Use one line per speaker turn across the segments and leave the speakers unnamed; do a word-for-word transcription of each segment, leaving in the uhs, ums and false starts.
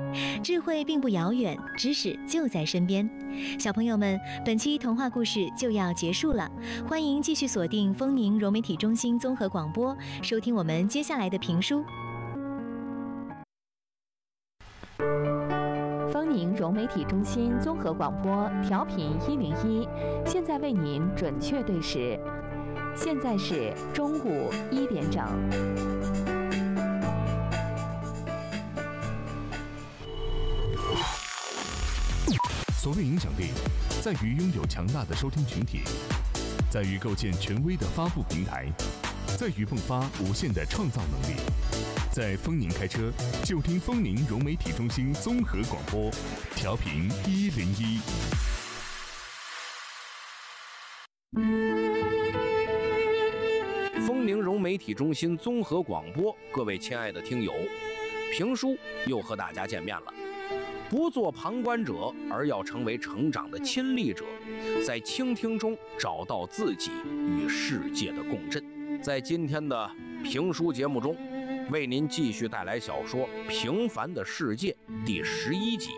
智慧并不遥远，知识就在身边。小朋友们，本期童话故事就要结束了，欢迎继续锁定丰宁融媒体中心综合广播，收听我们接下来的评书。
丰宁融媒体中心综合广播调频一零一，现在为您准确对时，现在是中午一点整。
所谓影响力，在于拥有强大的收听群体，在于构建权威的发布平台，在于迸发无限的创造能力。在丰宁开车，就听丰宁融媒体中心综合广播，调频一零一。
丰宁融媒体中心综合广播，各位亲爱的听友，评书又和大家见面了。不做旁观者，而要成为成长的亲历者，在倾听中找到自己与世界的共振。在今天的评书节目中，为您继续带来小说《平凡的世界》第十一集。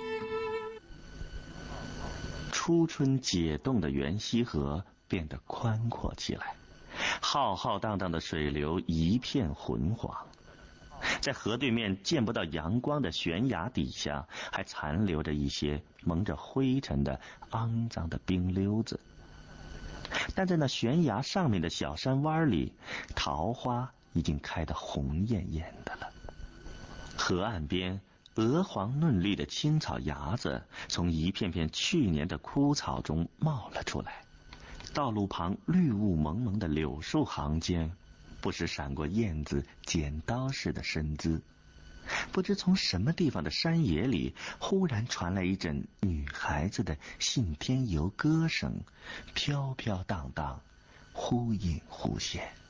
初春解冻的源溪河变得宽阔起来，浩浩荡荡的水流一片浑黄。在河对面见不到阳光的悬崖底下，还残留着一些蒙着灰尘的肮脏的冰溜子。但在那悬崖上面的小山湾里，桃花已经开得红艳艳的了。河岸边鹅黄嫩绿的青草芽子从一片片去年的枯草中冒了出来，道路旁绿雾蒙蒙的柳树行间，不时闪过燕子剪刀似的身姿。不知从什么地方的山野里，忽然传来一阵女孩子的信天游歌声，飘飘荡荡，忽隐忽现。